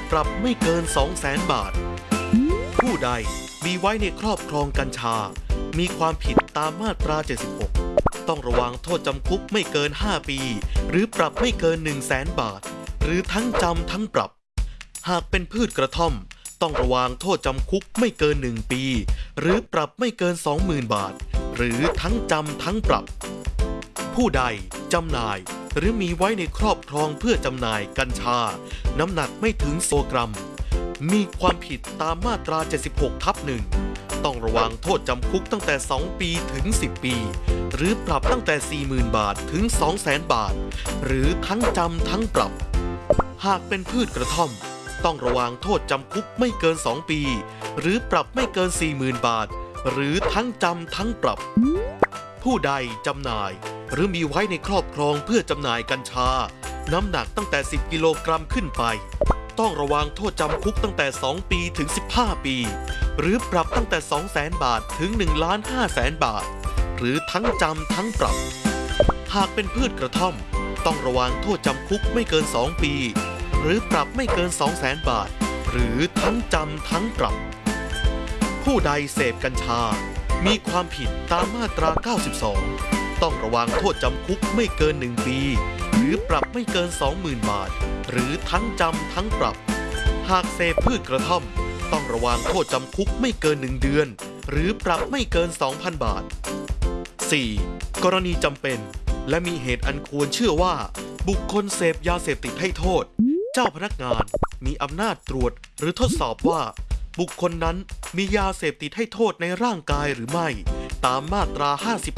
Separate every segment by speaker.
Speaker 1: ปรับไม่เกิน 200,000 บาทผู้ใดมีไว้ในครอบครองกัญชามีความผิดตามมาตรา 76 ต้องระวังโทษจำคุกไม่เกิน 5 ปีหรือปรับไม่เกิน 100,000 บาทหรือทั้งจำทั้งปรับหากเป็นพืชกระท่อมต้องระวังโทษจำคุกไม่เกิน 1 ปีหรือปรับไม่เกิน 20,000 บาทหรือทั้งจำทั้งปรับผู้ใดจำหน่ายหรือมีไว้ในครอบครองเพื่อจำหน่ายกัญชาน้ำหนักไม่ถึง1 กรัมมีความผิดตามมาตรา 76/1 ต้องระวังโทษจำคุกตั้งแต่ 2 ปีถึง 10 ปีหรือปรับตั้งแต่ 40,000 บาทถึง 200,000 บาทหรือทั้งจำทั้งปรับหากเป็นพืชกระท่อมต้องระวังโทษจำคุกไม่เกิน 2 ปีหรือปรับไม่เกิน 40,000 บาทหรือทั้งจำทั้งปรับผู้ใดจำหน่ายหรือมีไว้ในครอบครองเพื่อจำหน่ายกัญชาน้ำหนักตั้งแต่ 10 กิโลกรัมขึ้นไปต้องระวังโทษจำคุกตั้งแต่ 2 ปีถึง 15 ปีหรือปรับตั้งแต่ 200,000 บาทถึง 1,500,000 บาทหรือทั้งจำทั้งปรับหากเป็นพืชกระท่อมต้องระวังโทษจำคุกไม่เกิน 2 ปีหรือปรับไม่เกิน 200,000 บาทหรือทั้งจำทั้งปรับผู้ใดเสพกัญชามีความผิดตามมาตรา 92 ต้องระวังโทษจำคุกไม่เกิน 1 ปีหรือปรับไม่เกิน 20,000 บาทหรือทั้งจำทั้งปรับหากเสพพืชกระท่อมต้องระวังโทษจำคุกไม่เกิน 1 เดือนหรือปรับไม่เกิน 2,000 บาท 4. กรณีจำเป็นและมีเหตุอันควรเชื่อว่าบุคคลเสพยาเสพติดให้โทษเจ้าพนักงานมีอำนาจตรวจหรือทดสอบว่าบุคคลนั้นมียาเสพติดให้โทษในร่างกายหรือไม่ตามมาตรา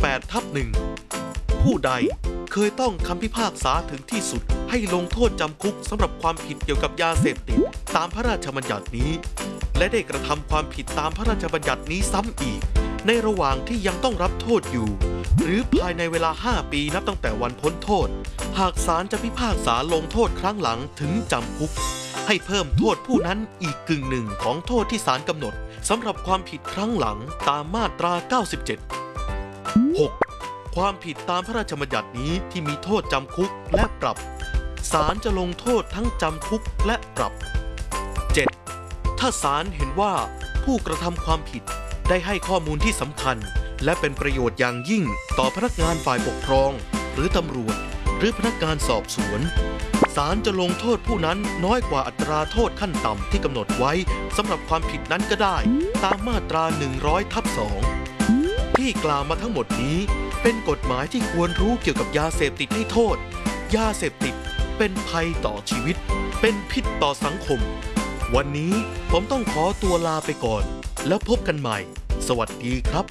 Speaker 1: 58/1 ผู้ใดเคยต้องคำพิพากษาถึงที่สุดให้ลงโทษจำคุกสำหรับความผิดเกี่ยวกับยาเสพติดตามพระราชบัญญัตินี้และได้กระทำความผิดตามพระราชบัญญัตินี้ซ้ำอีกในระหว่างที่ยังต้องรับโทษอยู่หรือภายในเวลา 5 ปีนับตั้งแต่วันพ้นโทษหากศาลจะพิพากษาลงโทษครั้งหลังถึงจำคุกให้เพิ่มโทษผู้นั้นอีกกึ่งหนึ่งของโทษที่ศาลกำหนดสำหรับความผิดครั้งหลังตามมาตรา 97 6. ความผิดตามพระราชบัญญัตินี้ที่มีโทษจำคุกและปรับศาลจะลงโทษทั้งจำคุกและปรับ 7. ถ้าศาลเห็นว่าผู้กระทำความผิดได้ให้ข้อมูลที่สำคัญและเป็นประโยชน์อย่างยิ่งต่อพนักงานฝ่ายปกครองหรือตำรวจหรือพนักงานสอบสวนศาลจะลงโทษผู้นั้นน้อยกว่าอัตราโทษขั้นต่ำที่กำหนดไว้สำหรับความผิดนั้นก็ได้ตามมาตรา 100/2 ที่กล่าวมาทั้งหมดนี้เป็นกฎหมายที่ควรรู้เกี่ยวกับยาเสพติดให้โทษยาเสพติดเป็นภัยต่อชีวิตเป็นพิษต่อสังคมวันนี้ผมต้องขอตัวลาไปก่อนแล้วพบกันใหม่สวัสดีครับ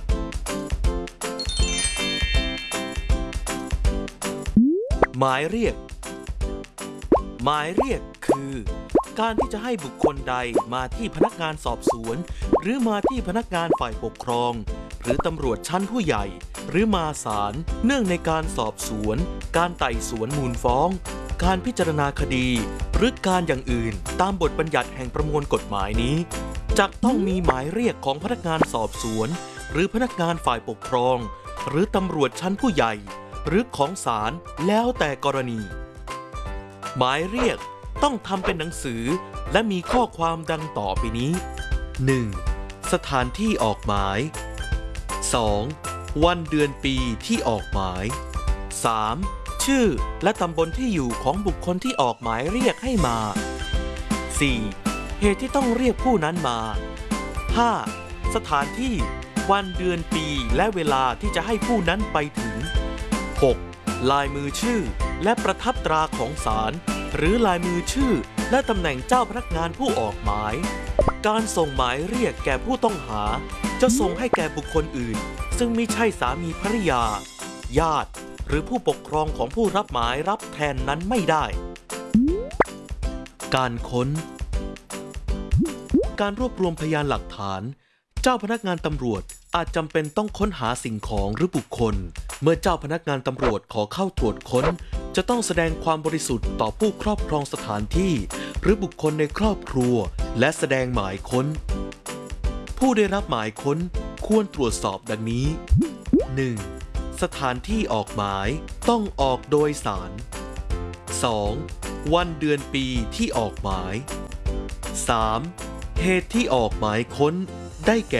Speaker 1: หมายเรียกคือการที่จะให้บุคคลใดมาที่พนักงานสอบสวนหรือมาที่พนักงานฝ่ายปกครองหรือตำรวจชั้นผู้ใหญ่หรือมาศาลเนื่องในการสอบสวนการไต่สวนมูลฟ้องการพิจารณาคดีหรือการอย่างอื่นตามบทบัญญัติแห่งประมวลกฎหมายนี้จะต้องมีหมายเรียกของพนักงานสอบสวนหรือพนักงานฝ่ายปกครองหรือตำรวจชั้นผู้ใหญ่หรือของศาลแล้วแต่กรณีหมายเรียกต้องทำเป็นหนังสือและมีข้อความดังต่อไปนี้ 1. สถานที่ออกหมาย 2. วันเดือนปีที่ออกหมาย 3. ชื่อและตำบลที่อยู่ของบุคคลที่ออกหมายเรียกให้มา 4. เหตุที่ต้องเรียกผู้นั้นมา 5. สถานที่วันเดือนปีและเวลาที่จะให้ผู้นั้นไปถึง 6. ลายมือชื่อและประทับตราของศาลหรือลายมือชื่อและตำแหน่งเจ้าพนักงานผู้ออกหมายการส่งหมายเรียกแก่ผู้ต้องหาจะส่งให้แก่บุคคลอื่นซึ่งไม่ใช่สามีภริยาญาติหรือผู้ปกครองของผู้รับหมายรับแทนนั้นไม่ได้การค้นการรวบรวมพยานหลักฐานเจ้าพนักงานตำรวจอาจจำเป็นต้องค้นหาสิ่งของหรือบุคคลเมื่อเจ้าพนักงานตำรวจขอเข้าตรวจค้นจะต้องแสดงความบริสุทธิ์ต่อผู้ครอบครองสถานที่หรือบุคคลในครอบครัวและแสดงหมายค้นผู้ได้รับหมายค้นควรตรวจสอบดังนี้ 1. สถานที่ออกหมายต้องออกโดยศาล 2. วันเดือนปีที่ออกหมาย 3. เหตุที่ออกหมายค้นได้แก่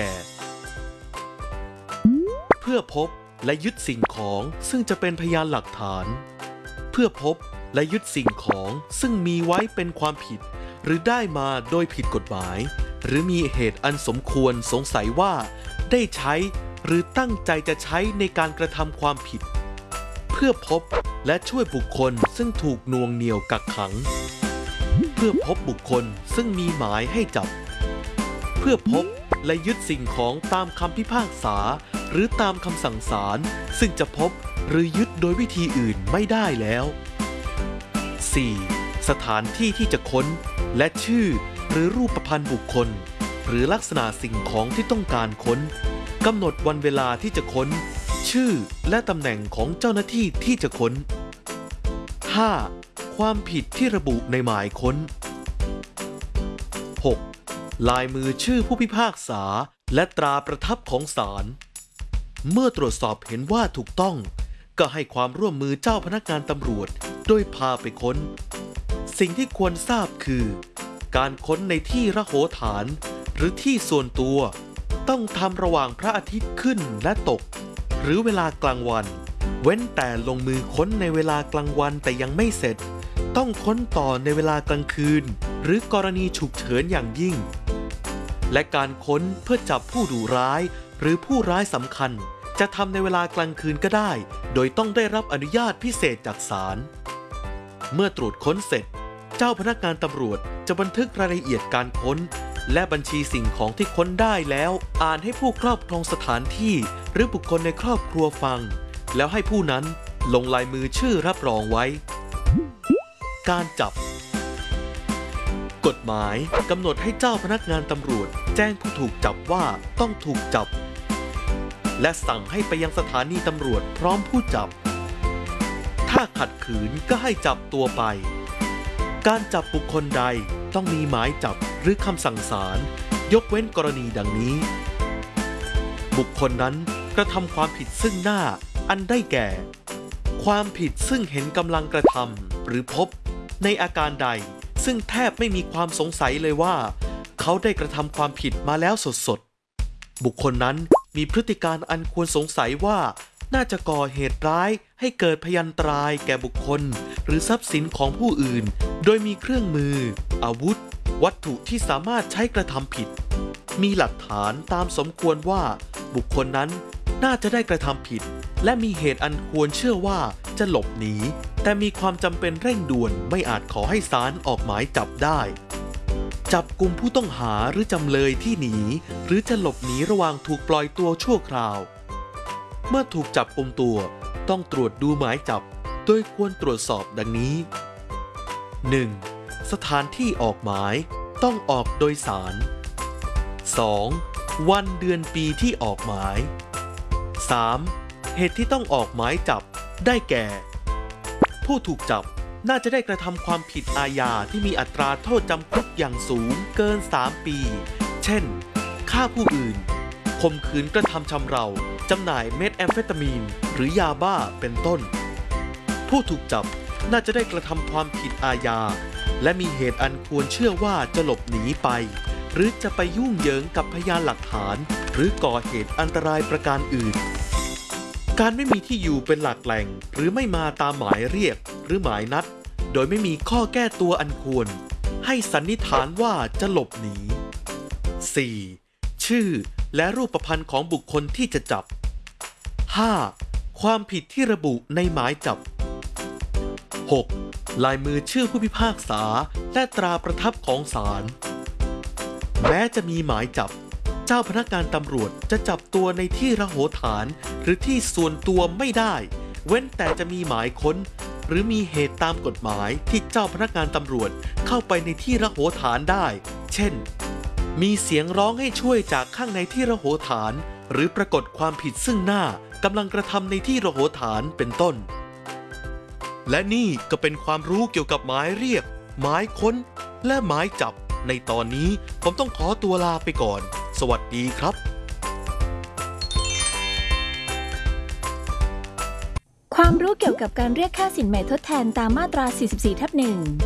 Speaker 1: เพื่อพบและยึดสิ่งของซึ่งจะเป็นพยานหลักฐาน เพื่อพบและยึดสิ่งของซึ่งมีไว้เป็นความผิดหรือได้มาโดยผิดกฎหมายหรือมีเหตุอันสมควรสงสัยว่าได้ใช้หรือตั้งใจจะใช้ในการกระทำความผิดเพื่อพบและช่วยบุคคลซึ่งถูกน่วงเหนี่ยวกักขังเพื่อพบบุคคลซึ่งมีหมายให้จับเพื่อพบและยึดสิ่งของตามคำพิพากษาหรือตามคำสั่งศาลซึ่งจะพบหรือยึดโดยวิธีอื่นไม่ได้แล้ว 4. สถานที่ที่จะค้นและชื่อหรือรูปพรรณบุคคลหรือลักษณะสิ่งของที่ต้องการค้นกำหนดวันเวลาที่จะค้นชื่อและตำแหน่งของเจ้าหน้าที่ที่จะค้น 5. ความผิดที่ระบุในหมายค้น 6. ลายมือชื่อผู้พิพากษาและตราประทับของศาลเมื่อตรวจสอบเห็นว่าถูกต้องก็ให้ความร่วมมือเจ้าพนักงานตำรวจโดยพาไปค้นสิ่งที่ควรทราบคือการค้นในที่ระโหฐานหรือที่ส่วนตัวต้องทำระหว่างพระอาทิตย์ขึ้นและตกหรือเวลากลางวันเว้นแต่ลงมือค้นในเวลากลางวันแต่ยังไม่เสร็จต้องค้นต่อในเวลากลางคืนหรือกรณีฉุกเฉินอย่างยิ่งและการค้นเพื่อจับผู้ดุร้ายหรือผู้ร้ายสำคัญจะทำในเวลากลางคืนก็ได้โดยต้องได้รับอนุญาตพิเศษจากศาลเมื่อตรวจค้นเสร็จเจ้าพนักงานตำรวจจะบันทึกรายละเอียดการค้นและบัญชีสิ่งของที่ค้นได้แล้วอ่านให้ผู้ครอบครองสถานที่หรือบุคคลในครอบครัวฟังแล้วให้ผู้นั้นลงลายมือชื่อรับรองไว้การจับกฎหมายกำหนดให้เจ้าพนักงานตำรวจแจ้งผู้ถูกจับว่าต้องถูกจับและสั่งให้ไปยังสถานีตำรวจพร้อมผู้จับถ้าขัดขืนก็ให้จับตัวไปการจับบุคคลใดต้องมีหมายจับหรือคำสั่งศาลยกเว้นกรณีดังนี้บุคคลนั้นกระทำความผิดซึ่งหน้าอันได้แก่ความผิดซึ่งเห็นกำลังกระทำหรือพบในอาการใดซึ่งแทบไม่มีความสงสัยเลยว่าเขาได้กระทำความผิดมาแล้วสดๆบุคคลนั้นมีพฤติการอันควรสงสัยว่าน่าจะก่อเหตุร้ายให้เกิดพยันตรายแก่บุคคลหรือทรัพย์สินของผู้อื่นโดยมีเครื่องมืออาวุธวัตถุที่สามารถใช้กระทำผิดมีหลักฐานตามสมควรว่าบุคคลนั้นน่าจะได้กระทำผิดและมีเหตุอันควรเชื่อว่าจะหลบหนีแต่มีความจำเป็นเร่งด่วนไม่อาจขอให้ศาลออกหมายจับได้จับกุมผู้ต้องหาหรือจำเลยที่หนีหรือจะหลบหนีระหว่างถูกปล่อยตัวชั่วคราวเมื่อถูกจับกุมตัวต้องตรวจดูหมายจับโดยควรตรวจสอบดังนี้ 1. สถานที่ออกหมายต้องออกโดยศาล 2. วันเดือนปีที่ออกหมาย 3. เหตุที่ต้องออกหมายจับได้แก่ผู้ถูกจับน่าจะได้กระทำความผิดอาญาที่มีอัตราโทษจำคุกอย่างสูงเกิน3 ปีเช่นฆ่าผู้อื่นข่มขืนกระทำชำเราจำหน่ายเม็ดแอมเฟตามีนหรือยาบ้าเป็นต้นผู้ถูกจับน่าจะได้กระทำความผิดอาญาและมีเหตุอันควรเชื่อว่าจะหลบหนีไปหรือจะไปยุ่งเหยิงกับพยานหลักฐานหรือก่อเหตุอันตรายประการอื่นการไม่มีที่อยู่เป็นหลักแหล่งหรือไม่มาตามหมายเรียกหรือหมายนัดโดยไม่มีข้อแก้ตัวอันควรให้สันนิษฐานว่าจะหลบหนี 4. ชื่อและรูปพรรณของบุคคลที่จะจับ 5. ความผิดที่ระบุในหมายจับ 6. ลายมือชื่อผู้พิพากษาและตราประทับของศาลแม้จะมีหมายจับเจ้าพนักงานตำรวจจะจับตัวในที่ระโหฐานหรือที่ส่วนตัวไม่ได้เว้นแต่จะมีหมายค้นหรือมีเหตุตามกฎหมายที่เจ้าพนักงานตำรวจเข้าไปในที่ระโหฐานได้เช่นมีเสียงร้องให้ช่วยจากข้างในที่ระโหฐานหรือปรากฏความผิดซึ่งหน้ากำลังกระทำในที่ระโหฐานเป็นต้นและนี่ก็เป็นความรู้เกี่ยวกับหมายเรียกหมายค้นและหมายจับในตอนนี้ผมต้องขอตัวลาไปก่อนสวัสดีครับ
Speaker 2: ความความรู้เกี่ยวกับการเรียกค่าสินใหม่ทดแทนตามมาตรา 44/1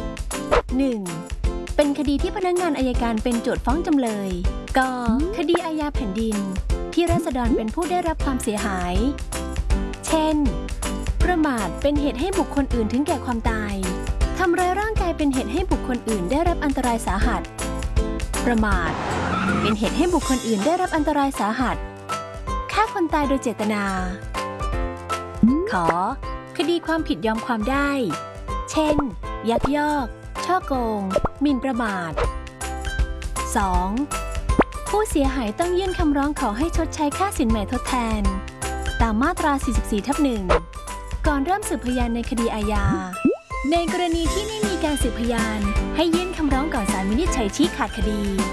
Speaker 2: 1. เป็นคดีที่พนักงานอัยการเป็นโจทก์ฟ้องจำเลย ก.คดีอาญาแผ่นดินที่ราษฎรเป็นผู้ได้รับความเสียหาย เช่น ประมาทเป็นเหตุให้บุคคลอื่นถึงแก่ความตาย ทำร้ายร่างกายเป็นเหตุให้บุคคลอื่นได้รับอันตรายสาหัส ประมาทเป็นเหตุให้บุคคลอื่นได้รับอันตรายสาหัส ฆ่าคนตายโดยเจตนา ขอคดีความผิดยอมความได้ เช่น ยักยอกฉ้อโกงหมิ่นประมาท 2. ผู้เสียหายต้องยื่นคำร้องขอให้ชดใช้ค่าสินใหม่ทดแทนตามมาตรา 44/1 ก่อนเริ่มสืบพยานในคดีอาญา ในกรณีที่ไม่มีการสืบพยานให้ยื่นคำร้องก่อนศาลวินิจฉัยชี้ขาดคดี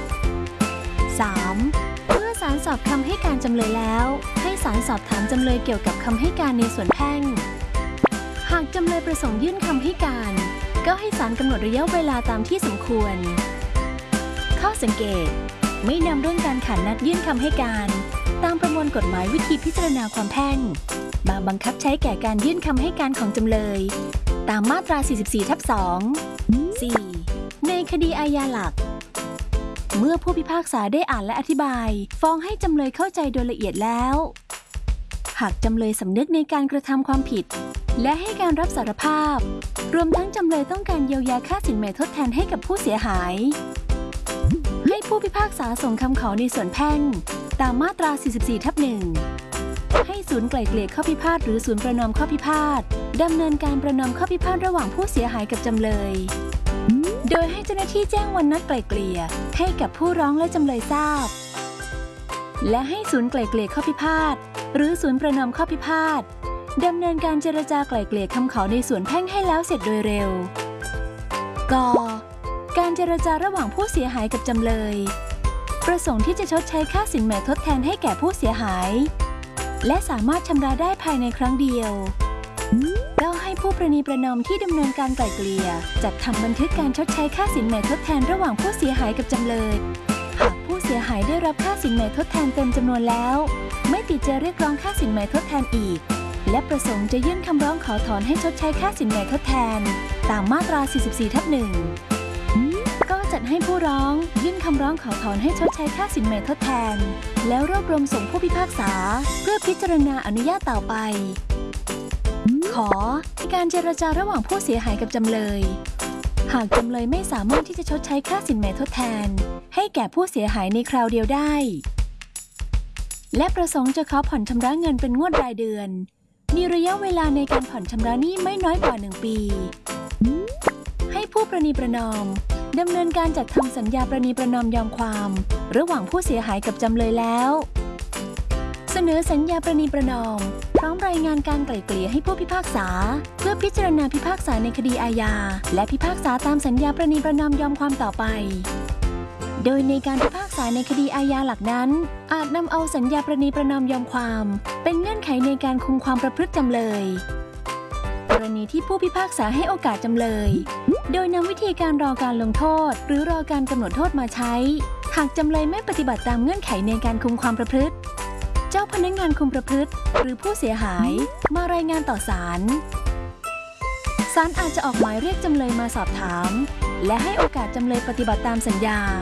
Speaker 2: 3. เมื่อศาลสอบคำให้การจำเลยแล้วให้ศาลสอบถามจำเลยเกี่ยวกับคำให้การในส่วนแพ่ง หากจำเลยประสงค์ยื่นคำให้การก็ให้ศาลกำหนดระยะเวลาตามที่สมควร ข้อสังเกตไม่นำเรื่องการขานนัดยื่นคำให้การตามประมวลกฎหมายวิธีพิจารณาความแพ่งมาบังคับใช้แก่การยื่นคำให้การของจำเลยตามมาตรา 44/2 4. ในคดีอาญาหลักเมื่อผู้พิพากษาได้อ่านและอธิบายฟ้องให้จำเลยเข้าใจโดยละเอียดแล้วหากจำเลยสำนึกในการกระทำความผิดและให้การรับสารภาพรวมทั้งจำเลยต้องการเยียวยาค่าสินใหม่ทดแทนให้กับผู้เสียหายให้ผู้พิพากษาส่งคำขอในส่วนแพ่งตามมาตรา 44/1 ให้ศูนย์ไกล่เกลี่ยข้อพิพาทหรือศูนย์ประนอมข้อพิพาทดำเนินการประนอมข้อพิพาทระหว่างผู้เสียหายกับจำเลยโดยให้เจ้าหน้าที่แจ้งวันนัดไกล่เกลี่ยให้กับผู้ร้องและจำเลยทราบและให้ศูนย์ไกล่เกลี่ยข้อพิพาทหรือศูนย์ประนอมข้อพิพาทดำเนินการเจรจาไกล่เกลี่ยคำขอในส่วนแพ่งให้แล้วเสร็จโดยเร็ว ก.การเจรจาระหว่างผู้เสียหายกับจำเลยประสงค์ที่จะชดใช้ค่าสินใหม่ทดแทนให้แก่ผู้เสียหายและสามารถชำระได้ภายในครั้งเดียวแล้วให้ผู้ประนีประนอมที่ดำเนินการไกล่เกลี่ยจัดทำบันทึกการชดใช้ค่าสินใหม่ทดแทนระหว่างผู้เสียหายกับจำเลยหากผู้เสียหายได้รับค่าสินใหม่ทดแทนเต็มจำนวนแล้วไม่ติดใจเรียกร้องค่าสินใหม่ทดแทนอีกและประสงค์จะยื่นคำร้องขอถอนให้ชดใช้ค่าสินใหม่ทดแทนตามมาตรา 44/1 ก็จัดให้ผู้ร้องยื่นคำร้องขอถอนให้ชดใช้ค่าสินใหม่ทดแทนแล้วรวบรวมส่งผู้พิพากษาเพื่อพิจารณาอนุญาตต่อไป ขอการเจรจาระหว่างผู้เสียหายกับจำเลยหากจำเลยไม่สามารถที่จะชดใช้ค่าสินใหม่ทดแทนให้แก่ผู้เสียหายในคราวเดียวได้และประสงค์จะขอผ่อนชำระเงินเป็นงวดรายเดือนมีระยะเวลาในการผ่อนชำระหนี้ไม่น้อยกว่า1 ปีให้ผู้ประนีประนอมดำเนินการจัดทำสัญญาประนีประนอมยอมความระหว่างผู้เสียหายกับจำเลยแล้วเสนอสัญญาประนีประนอมพร้อมรายงานการไกล่เกลี่ยให้ผู้พิพากษาเพื่อพิจารณาพิพากษาในคดีอาญาและพิพากษาตามสัญญาประนีประนอมยอมความต่อไปโดยในการพิพากษาในคดีอาญาหลักนั้นอาจนำเอาสัญญาประนีประนอมยอมความเป็นเงื่อนไขในการคุมความประพฤติจำเลยกรณีที่ผู้พิพากษาให้โอกาสจำเลยโดยนำวิธีการรอการลงโทษหรือรอการกำหนดโทษมาใช้หากจำเลยไม่ปฏิบัติตามเงื่อนไขในการคุมความประพฤติเจ้าพนักงานคุมประพฤติหรือผู้เสียหายมารายงานต่อศาลศาลอาจจะออกหมายเรียกจำเลยมาสอบถามและให้โอกาสจำเลยปฏิบัติตามสัญญา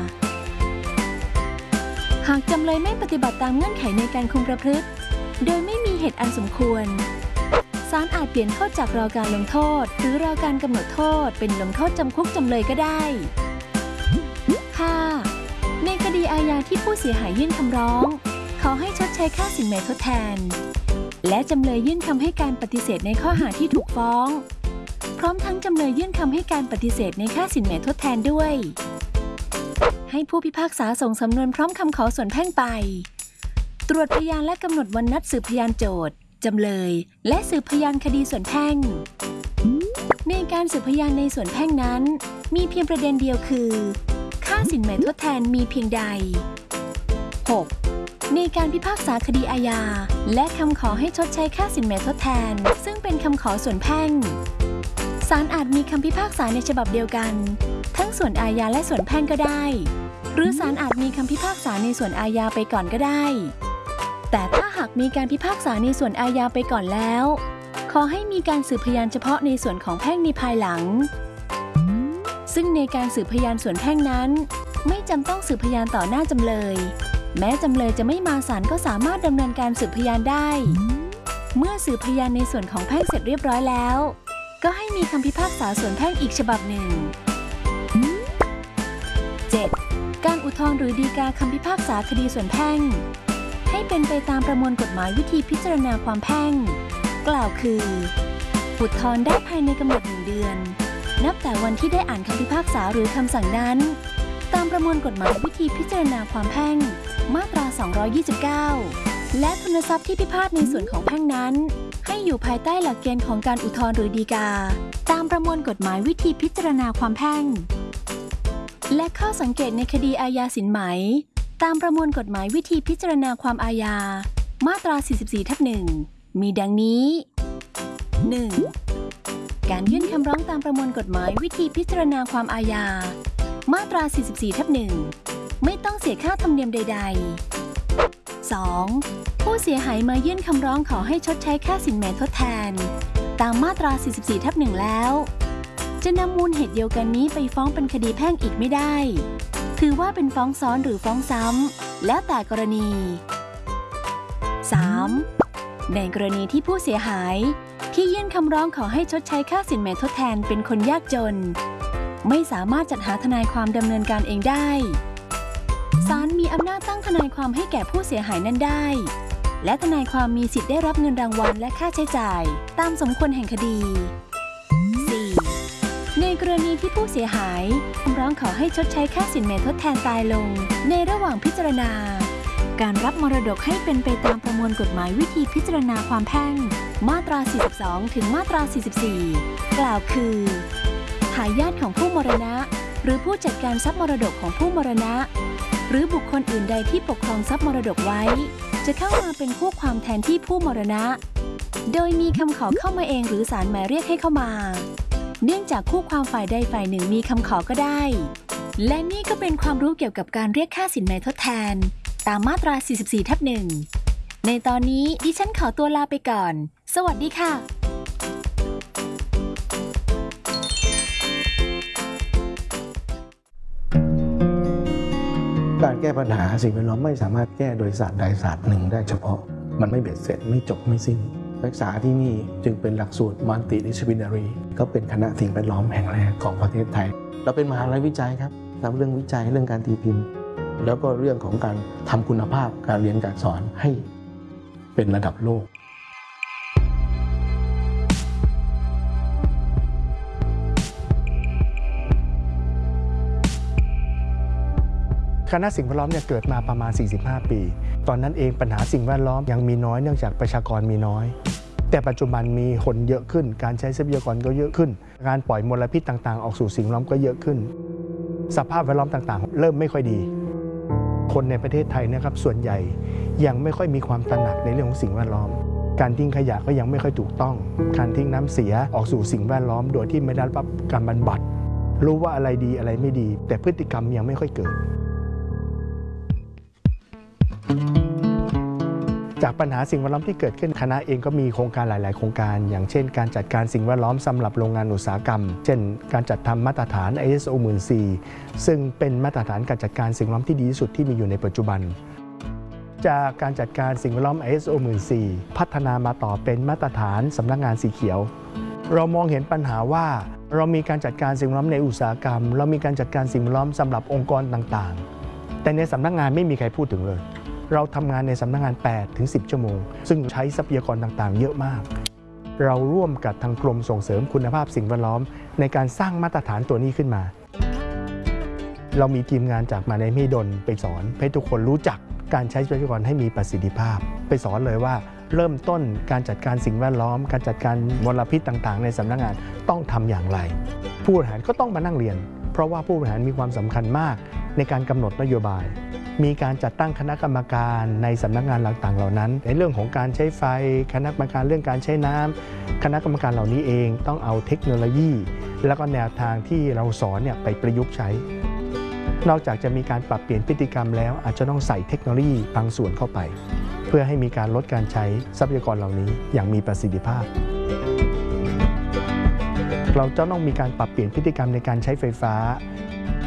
Speaker 2: หากจำเลยไม่ปฏิบัติตามเงื่อนไขในการคุมประพฤติโดยไม่มีเหตุอันสมควรศาลอาจเปลี่ยนโทษจากรอการลงโทษหรือรอการกำหนดโทษเป็นลงโทษจำคุกจำเลยก็ได้ 5. ในคดีอาญาที่ผู้เสียหายยื่นคำร้องขอให้ชดใช้ค่าสินใหม่ทดแทนและจำเลยยื่นคำให้การปฏิเสธในข้อหาที่ถูกฟ้องพร้อมทั้งจำเลยยื่นคำให้การปฏิเสธในค่าสินใหม่ทดแทนด้วยให้ผู้พิพากษาส่งสำนวนพร้อมคำขอส่วนแพ่งไปตรวจพยานและกำหนดวันนัดสืบพยานโจทก์จำเลยและสืบพยานคดีส่วนแพ่งในการสืบพยานในส่วนแพ่งนั้นมีเพียงประเด็นเดียวคือค่าสินใหม่ทดแทนมีเพียงใด 6. ในการพิพากษาคดีอาญาและคำขอให้ชดใช้ค่าสินใหม่ทดแทนซึ่งเป็นคำขอส่วนแพ่งศาลอาจมีคำพิพากษาในฉบับเดียวกันทั้งส่วนอาญาและส่วนแพ่งก็ได้หรือศาลอาจมีคำพิพากษาในส่วนอาญาไปก่อนก็ได้แต่ถ้าหากมีการพิพากษาในส่วนอาญาไปก่อนแล้วขอให้มีการสืบพยานเฉพาะในส่วนของแพ่งในภายหลังซึ่งในการสืบพยานส่วนแพ่งนั้นไม่จำต้องสืบพยานต่อหน้าจำเลยแม้จำเลยจะไม่มาศาลก็สามารถดำเนินการสืบพยานได้เมื่อสืบพยานในส่วนของแพ่งเสร็จเรียบร้อยแล้วก็ให้มีคำพิพากษาส่วนแพ่งอีกฉบับหนึ่ง 7. การอุทธรณ์หรือฎีกาคำพิพากษาคดีส่วนแพ่งให้เป็นไปตามประมวลกฎหมายวิธีพิจารณาความแพ่งกล่าวคืออุทธรณ์ได้ภายในกำหนด1 เดือนนับแต่วันที่ได้อ่านคำพิพากษาหรือคำสั่งนั้นตามประมวลกฎหมายวิธีพิจารณาความแพ่งมาตรา 229 และทุนทรัพย์ที่พิพาทในส่วนของแพ่งนั้นให้อยู่ภายใต้หลักเกณฑ์ของการอุทธรณ์หรือฎีกาตามประมวลกฎหมายวิธีพิจารณาความแพ่งและข้อสังเกตในคดีอาญาสินไหมตามประมวลกฎหมายวิธีพิจารณาความอาญามาตรา 44/1 มีดังนี้ 1. การยื่นคำร้องตามประมวลกฎหมายวิธีพิจารณาความอาญามาตรา 44/1 ไม่ต้องเสียค่าธรรมเนียมใดๆ 2. ผู้เสียหายมายื่นคำร้องขอให้ชดใช้ค่าสินไหมทดแทนตามมาตรา 44/1 แล้วจะนำมูลเหตุเดียวกันนี้ไปฟ้องเป็นคดีแพ่งอีกไม่ได้ถือว่าเป็นฟ้องซ้อนหรือฟ้องซ้ำแล้วแต่กรณี 3. ในกรณีที่ผู้เสียหายที่ยื่นคำร้องขอให้ชดใช้ค่าสินไหมทดแทนเป็นคนยากจนไม่สามารถจัดหาทนายความดำเนินการเองได้ศาลมีอำนาจตั้งทนายความให้แก่ผู้เสียหายนั้นได้และทนายความมีสิทธิ์ได้รับเงินรางวัลและค่าใช้จ่ายตามสมควรแห่งคดี 4. ในกรณีที่ผู้เสียหายคำร้องขอให้ชดใช้ค่าสินไหมทดแทนตายลงในระหว่างพิจารณาการรับมรดกให้เป็นไปตามประมวลกฎหมายวิธีพิจารณาความแพ่งมาตรา 42 ถึงมาตรา 44 กล่าวคือทายาทของผู้มรณะหรือผู้จัดการทรัพย์มรดกของผู้มรณะหรือบุคคลอื่นใดที่ปกครองทรัพย์มรดกไว้จะเข้ามาเป็นคู่ความแทนที่ผู้มรณะโดยมีคำขอเข้ามาเองหรือศาลหมายเรียกให้เข้ามาเนื่องจากคู่ความฝ่ายใดฝ่ายหนึ่งมีคำขอก็ได้และนี่ก็เป็นความรู้เกี่ยวกับการเรียกค่าสินไหมทดแทนตามมาตรา 44/1 ในตอนนี้ดิฉันขอตัวลาไปก่อนสวัสดีค่ะ
Speaker 3: การแก้ปัญหาสิ่งแวดล้อมไม่สามารถแก้โดยศาสตร์ใดศาสตร์หนึ่งได้เฉพาะมันไม่เบ็ดเสร็จไม่จบไม่สิ้นนักศึกษาที่นี่จึงเป็นหลักสูตร Multidisciplinary ก็เป็นคณะสิ่งแวดล้อมแห่งแรกของประเทศไทยเราเป็นมหาลัยวิจัยครับทำเรื่องวิจัยเรื่องการตีพิมพ์แล้วก็เรื่องของการทำคุณภาพการเรียนการสอนให้เป็นระดับโลก
Speaker 4: คณะสิ่งแวดล้อมเกิดมาประมาณ 45 ปี ตอนนั้นเองปัญหาสิ่งแวดล้อมยังมีน้อยเนื่องจากประชากรมีน้อยแต่ปัจจุบันมีคนเยอะขึ้นการใช้ทรัพยากรก็เยอะขึ้นการปล่อยมลพิษต่างๆออกสู่สิ่งแวดล้อมก็เยอะขึ้นสภาพแวดล้อมต่างๆเริ่มไม่ค่อยดีคนในประเทศไทยนะครับส่วนใหญ่ยังไม่ค่อยมีความตระหนักในเรื่องของสิ่งแวดล้อมการทิ้งขยะก็ยังไม่ค่อยถูกต้องการทิ้งน้ำเสียออกสู่สิ่งแวดล้อมโดยที่ไม่ได้รับการบำบัดรู้ว่าอะไรดีอะไรไม่ดีแต่พฤติกรรมยังไม่ค่อยเกิดจากปัญหาสิ่งแวดล้อมที่เกิดขึ้นคณะเองก็มีโครงการหลายๆโครงการอย่างเช่นการจัดการสิ่งแวดล้อมสำหรับโรงงานอุตสาหกรรมเช่นการจัดทำมาตรฐาน ISO 14000ซึ่งเป็นมาตรฐานการจัดการสิ่งแวดล้อมที่ดีที่สุดที่มีอยู่ในปัจจุบันจากการจัดการสิ่งแวดล้อม ISO 14000พัฒนามาต่อเป็นมาตรฐานสำนักงานสีเขียวเรามองเห็นปัญหาว่าเรามีการจัดการสิ่งแวดล้อมในอุตสาหกรรมเรามีการจัดการสิ่งแวดล้อมสำหรับองค์กรต่างๆแต่ในสำนักงานไม่มีใครพูดถึงเลยเราทำงานในสำนักงาน 8-10 ชั่วโมงซึ่งใช้ทรัพยากรต่างๆเยอะมากเราร่วมกับทางกรมส่งเสริมคุณภาพสิ่งแวดล้อมในการสร้างมาตรฐานตัวนี้ขึ้นมาเรามีทีมงานจากมหาวิทยาลัยมหิดลไปสอนให้ทุกคนรู้จักการใช้ทรัพยากรให้มีประสิทธิภาพไปสอนเลยว่าเริ่มต้นการจัดการสิ่งแวดล้อมการจัดการมลพิษต่างๆในสำนักงานต้องทำอย่างไรผู้บริหารก็ต้องมานั่งเรียนเพราะว่าผู้บริหารมีความสำคัญมากในการกำหนดนโยบายมีการจัดตั้งคณะกรรมการในสำนักงานต่างๆเหล่านั้นในเรื่องของการใช้ไฟคณะกรรมการเรื่องการใช้น้ำคณะกรรมการเหล่านี้เองต้องเอาเทคโนโลยีแล้วก็แนวทางที่เราสอนไปประยุกต์ใช้นอกจากจะมีการปรับเปลี่ยนพฤติกรรมแล้วอาจจะต้องใส่เทคโนโลยีบางส่วนเข้าไปเพื่อให้มีการลดการใช้ทรัพยากรเหล่านี้อย่างมีประสิทธิภาพเราจะต้องมีการปรับเปลี่ยนพฤติกรรมในการใช้ไฟฟ้า